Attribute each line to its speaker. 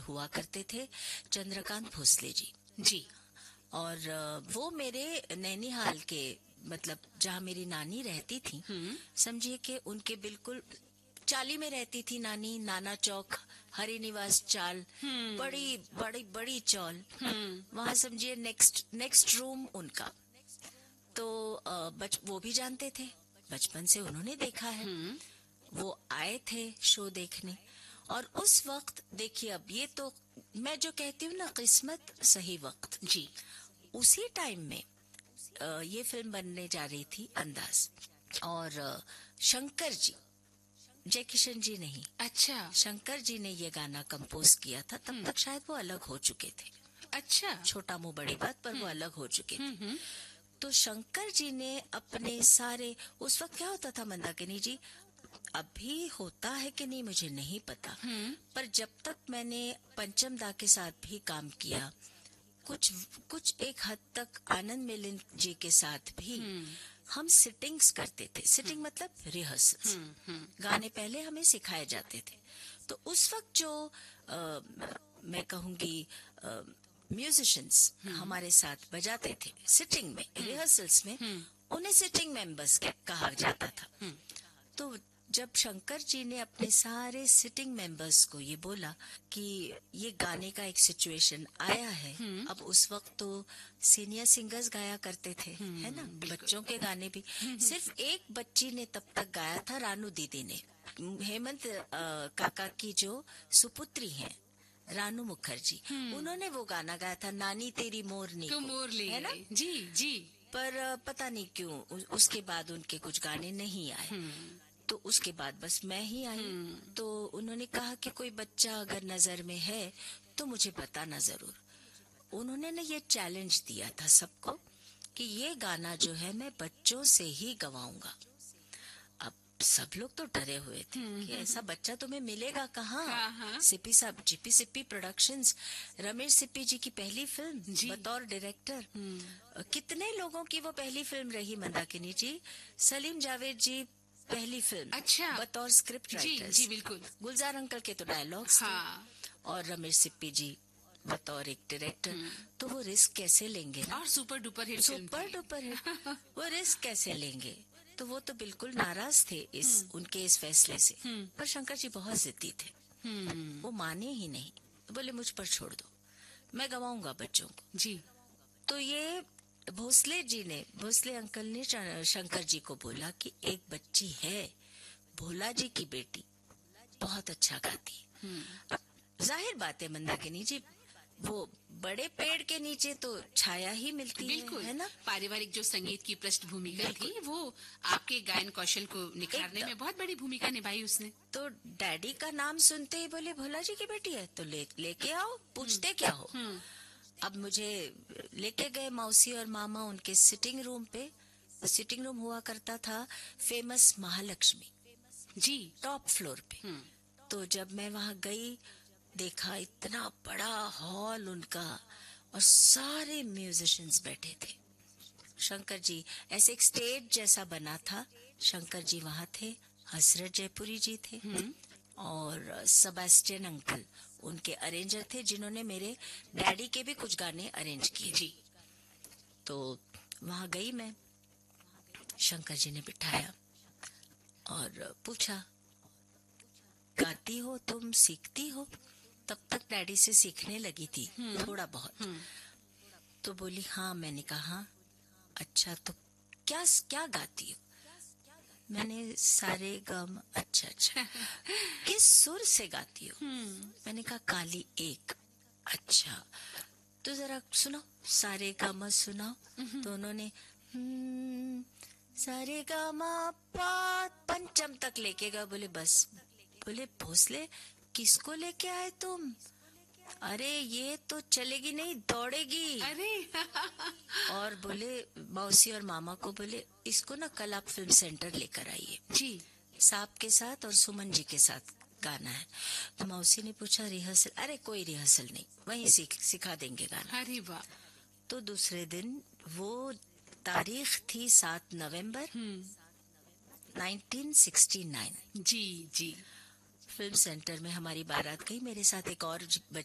Speaker 1: हुआ करते थे चंद्रकांत भोसले जी।
Speaker 2: जी।
Speaker 1: और वो मेरे नैनीहाल के, मतलब जहाँ मेरी नानी रहती थी, समझिए कि उनके बिल्कुल चाली में रहती थी नानी। नाना चौक, हरि निवास चाल, बड़ी बड़ी बड़ी चौल, वहाँ समझिए नेक्स्ट नेक्स्ट रूम उनका। तो वो भी जानते थे, बचपन से उन्होंने देखा है। वो आए थे शो देखने। और उस वक्त देखिए, अब ये तो मैं जो कहती हूँ ना, किस्मत सही वक्त।
Speaker 2: जी।
Speaker 1: उसी टाइम में ये फिल्म बनने जा रही थी अंदाज। और शंकर जी, जय किशन जी नहीं,
Speaker 2: अच्छा।
Speaker 1: शंकर जी ने ये गाना कंपोज किया था। तब तक शायद वो अलग हो चुके थे।
Speaker 2: अच्छा।
Speaker 1: छोटा मुंह बड़ी बात, पर वो अलग हो चुके थे। तो शंकर जी ने अपने सारे, उस वक्त क्या होता था मंदाकिनी जी, अभी होता है कि नहीं मुझे नहीं पता, पर जब तक मैंने पंचम दा के साथ भी काम किया, कुछ कुछ एक हद तक आनंद मिलिंद जी के साथ भी हम सिटिंग्स करते थे। सिटिंग मतलब रिहर्सल्स। गाने पहले हमें सिखाए जाते थे। तो उस वक्त जो मैं कहूँगी म्यूजिशियंस हमारे साथ बजाते थे सिटिंग में, रिहर्सल्स में, उन्हें सिटिंग मेंबर्स कहा जाता था। तो जब शंकर जी ने अपने सारे सिटिंग मेंबर्स को ये बोला कि ये गाने का एक सिचुएशन आया है। अब उस वक्त तो सीनियर सिंगर्स गाया करते थे, है ना, बच्चों के गाने भी। सिर्फ एक बच्ची ने तब तक गाया था, रानू दीदी ने, हेमंत काका की जो सुपुत्री हैं रानू मुखर्जी, उन्होंने वो गाना गाया था, नानी तेरी मोरनी
Speaker 2: तो
Speaker 1: को,
Speaker 2: मोर ले
Speaker 1: है ना।
Speaker 2: गए। जी जी।
Speaker 1: पर पता नहीं क्यों उसके बाद उनके कुछ गाने नहीं आए। तो उसके बाद बस मैं ही आई। तो उन्होंने कहा कि कोई बच्चा अगर नजर में है तो मुझे बताना जरूर। उन्होंने ना ये चैलेंज दिया था सबको कि ये गाना जो है मैं बच्चों से ही गवाऊंगा। अब सब लोग तो डरे हुए थे कि ऐसा बच्चा तुम्हें मिलेगा कहाँ।
Speaker 2: हाँ।
Speaker 1: सिप्पी साहब, जीपी सिप्पी प्रोडक्शंस, रमेश सिप्पी जी की पहली फिल्म बतौर डायरेक्टर। कितने लोगों की वो पहली फिल्म रही मंदाकिनी जी। सलीम जावेद जी पहली फिल्म,
Speaker 2: अच्छा,
Speaker 1: बतौर स्क्रिप्ट राइटर्स।
Speaker 2: जी बिल्कुल।
Speaker 1: गुलजार अंकल के तो डायलॉग्स थे। और रमेश सिप्पी जी बतौर एक डायरेक्टर। तो वो रिस्क कैसे लेंगे ना,
Speaker 2: और super duper hit film
Speaker 1: super duper hit, वो रिस्क कैसे लेंगे। तो वो तो बिल्कुल नाराज थे उनके इस फैसले से। पर शंकर जी बहुत जिद्दी थे, वो माने ही नहीं। बोले मुझ पर छोड़ दो, मैं गवाऊंगा बच्चों को।
Speaker 2: जी।
Speaker 1: तो ये भोसले अंकल ने शंकर जी को बोला कि एक बच्ची है, भोला जी की बेटी, बहुत अच्छा गाती। जाहिर बात है मंदाकिनी जी, वो बड़े पेड़ के नीचे तो छाया ही मिलती है ना।
Speaker 2: पारिवारिक जो संगीत की पृष्ठभूमिका थी, वो आपके गायन कौशल को निखारने में बहुत बड़ी भूमिका निभाई उसने।
Speaker 1: तो डैडी का नाम सुनते ही बोले भोला जी की बेटी है तो लेके आओ, पूछते क्या हो। अब मुझे लेके गए मौसी और मामा उनके सिटिंग रूम पे। सिटिंग रूम हुआ करता था फेमस महालक्ष्मी
Speaker 2: जी,
Speaker 1: टॉप फ्लोर पे। तो जब मैं वहां गई, देखा इतना बड़ा हॉल उनका और सारे म्यूजिशियंस बैठे थे। शंकर जी, ऐसे एक स्टेज जैसा बना था, शंकर जी वहां थे, हसरत जयपुरी जी थे और सेबेस्टियन अंकल उनके अरेंजर थे, जिन्होंने मेरे डैडी के भी कुछ गाने अरेंज किए।
Speaker 2: जी।
Speaker 1: तो वहां गई मैं, शंकर जी ने बिठाया और पूछा गाती हो तुम, सीखती हो। तब तक डैडी से सीखने लगी थी थोड़ा बहुत। तो बोली हाँ। मैंने कहा अच्छा, तो क्या क्या गाती हो। मैंने सारे गम। अच्छा अच्छा, किस सुर से गाती हो। मैंने कहा काली एक। अच्छा, तो जरा सुनो, सारे गामा सुनाओ। तो उन्होंने सारे गामा पा पंचम तक लेके गए। बोले बस। बोले भोसले किसको लेके आए तुम। अरे ये तो चलेगी नहीं, दौड़ेगी।
Speaker 2: अरे
Speaker 1: और बोले मौसी और मामा को, बोले इसको ना कल आप फिल्म सेंटर लेकर आइए
Speaker 2: जी,
Speaker 1: साहब के साथ और सुमन जी के साथ गाना है। तो मौसी ने पूछा रिहर्सल। अरे कोई रिहर्सल नहीं, वहीं सिखा देंगे गाना।
Speaker 2: अरे वाह।
Speaker 1: तो दूसरे दिन, वो तारीख थी 7 नवंबर 1969।
Speaker 2: जी जी।
Speaker 1: फिल्म सेंटर में हमारी बारात गई, मेरे साथ एक और